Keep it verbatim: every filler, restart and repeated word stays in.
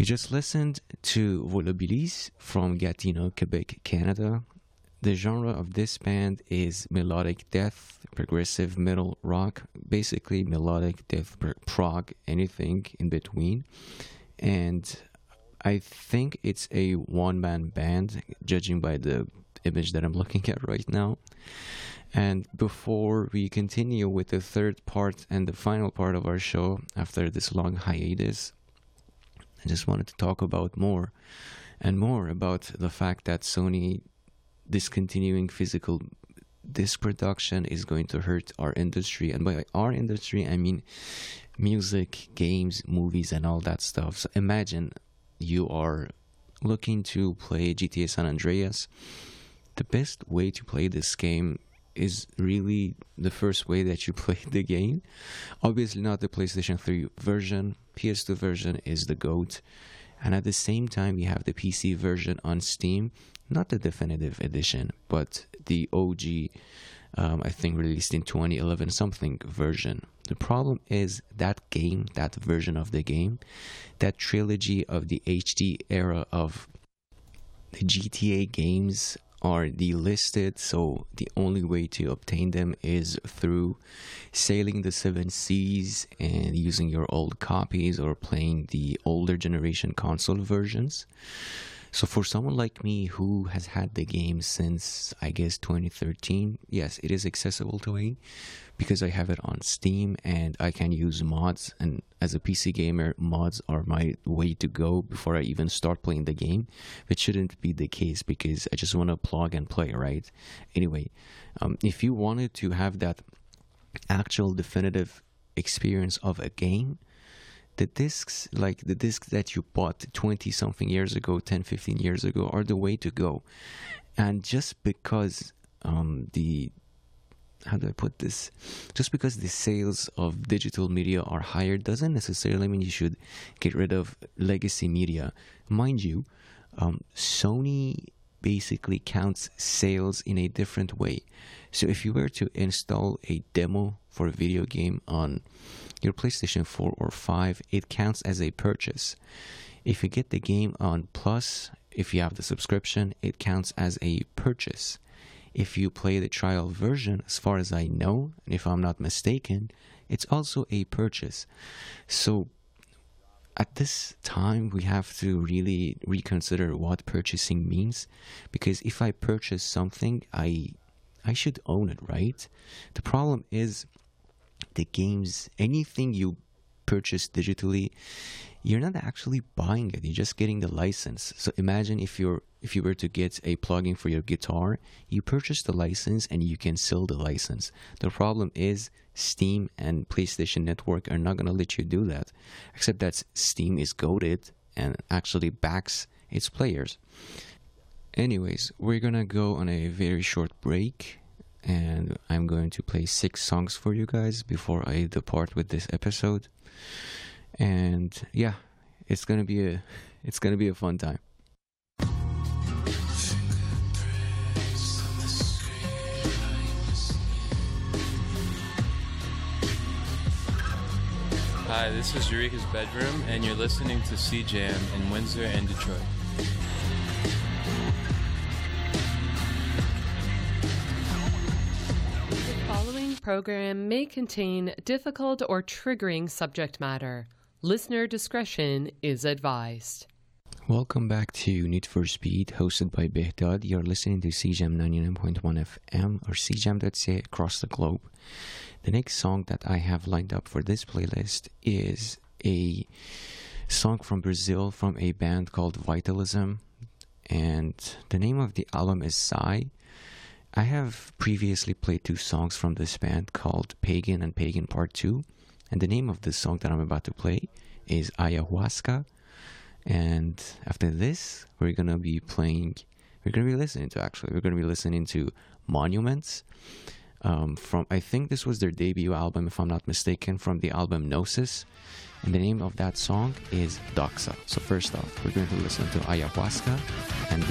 You just listened to Volubilis from Gatineau, Quebec, Canada. The genre of this band is melodic death, progressive metal rock, basically melodic death, prog, anything in between. And I think it's a one-man band, judging by the image that I'm looking at right now. And before we continue with the third part and the final part of our show after this long hiatus, I just wanted to talk about more and more about the fact that Sony discontinuing physical disc production is going to hurt our industry. And by our industry, I mean music, games, movies, and all that stuff. So imagine you are looking to play G T A San Andreas. The best way to play this game is really the first way that you play the game. Obviously not the PlayStation three version. P S two version is the GOAT. And at the same time, you have the P C version on Steam. Not the definitive edition, but the O G, um, I think released in twenty eleven something version. The problem is that game, that version of the game, that trilogy of the H D era of the G T A games are delisted, so the only way to obtain them is through sailing the seven seas and using your old copies or playing the older generation console versions. So for someone like me who has had the game since, I guess, twenty thirteen, yes, it is accessible to me because I have it on Steam and I can use mods. And as a P C gamer, mods are my way to go before I even start playing the game, which shouldn't be the case because I just want to plug and play, right? Anyway, um, if you wanted to have that actual definitive experience of a game, the discs, like the discs that you bought twenty something years ago, ten, fifteen years ago, are the way to go. And just because um, the, how do I put this? Just because the sales of digital media are higher doesn't necessarily mean you should get rid of legacy media. Mind you, um, Sony basically counts sales in a different way. So if you were to install a demo for a video game on your PlayStation four or five, it counts as a purchase. If you get the game on Plus, if you have the subscription, it counts as a purchase. If you play the trial version, as far as I know, and if I'm not mistaken, it's also a purchase. So at this time, we have to really reconsider what purchasing means, because if I purchase something, I I should own it, right? The problem is the games, anything you purchase digitally, you're not actually buying it, you're just getting the license. So imagine if you're if you were to get a plugin for your guitar, you purchase the license and you can sell the license. The problem is Steam and PlayStation Network are not going to let you do that, except that Steam is goated and actually backs its players. Anyways, we're going to go on a very short break, and I'm going to play six songs for you guys before I depart with this episode. And yeah, it's going to be a it's going to be a fun time. Hi, this is Eureka's Bedroom, and you're listening to C Jam in Windsor and Detroit. The following program may contain difficult or triggering subject matter. Listener discretion is advised. Welcome back to Need for Speed, hosted by Behdad. You're listening to C J A M ninety-nine point one F M or C J A M dot C A across the globe. The next song that I have lined up for this playlist is a song from Brazil from a band called Vitalism, and the name of the album is Sigh. I have previously played two songs from this band called Pagan and Pagan Part two, and the name of this song that I'm about to play is Ayahuasca. And after this, we're gonna be playing, we're gonna be listening to actually, we're gonna be listening to Monuments. Um, from, I think this was their debut album, if I'm not mistaken, from the album Gnosis. And the name of that song is Doxa. So first off, we're going to listen to Ayahuasca, and